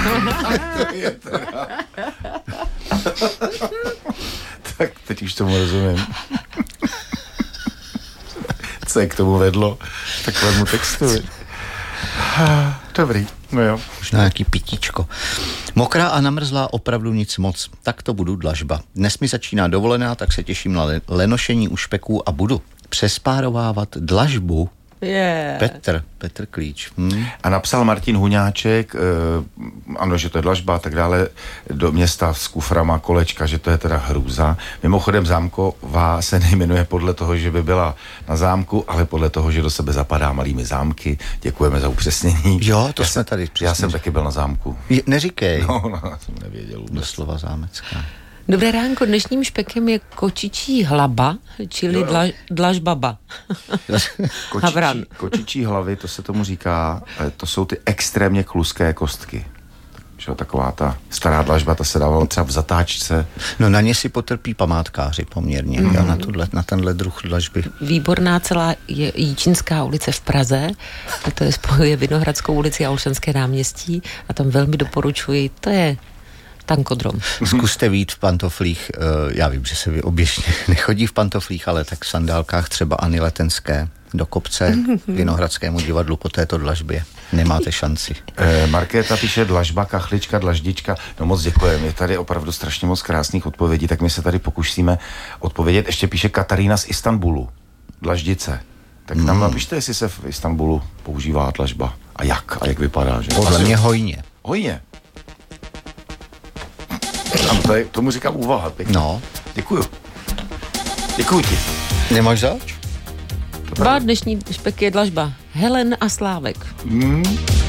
To je teda. Tak teď už tomu rozumím. Co je k tomu vedlo? Takovému textu. Dobrý, no jo. Možná nějaký pitíčko. Mokrá a namrzlá, opravdu nic moc. Tak to budu dlažba. Dnes mi začíná dovolená, tak se těším na lenošení u špeků a budu přespárovávat dlažbu. Petr Klíč. A napsal Martin Huňáček, ano, že to je dlažba a tak dále, do města s kuframa, kolečka, že to je teda hrůza. Mimochodem zámková se nejmenuje podle toho, že by byla na zámku, ale podle toho, že do sebe zapadá malými zámky. Děkujeme za upřesnění. Jo, to jsme tady přesně. Já jsem taky byl na zámku. Neříkej. No, já jsem nevěděl. Doslova zámecká. Dobré ránko, dnešním špekem je kočičí hlava, čili dlažbaba. Kočičí hlavy, to se tomu říká, to jsou ty extrémně kluské kostky. Že taková ta stará dlažba, ta se dávala třeba v zatáčce. No na ně si potrpí památkáři poměrně, na tenhle druh dlažby. Výborná celá je Jíčinská ulice v Praze, a to je spojuje Vinohradskou ulici a Olšanské náměstí a tam velmi doporučuji, to je tankodrom. Zkuste vyjít v pantoflích, já vím, že se vy oběžně nechodí v pantoflích, ale tak v sandálkách třeba Anny Letenské do kopce Vinohradskému divadlu po této dlažbě. Nemáte šanci. Markéta píše dlažba, kachlička, dlaždička. No moc děkujeme. Je tady opravdu strašně moc krásných odpovědí, tak my se tady pokusíme odpovědět. Ještě píše Katarína z Istanbulu. Dlaždice. Tak tam napište, jestli se v Istanbulu používá dlažba. A jak vypadá, že? Podle mě hojně. Hojně. Tomu říkám úvaha. Pěkně. No. Děkuju ti. Nemáš zač? Dnešní špek je dlažba Helen a Slávek.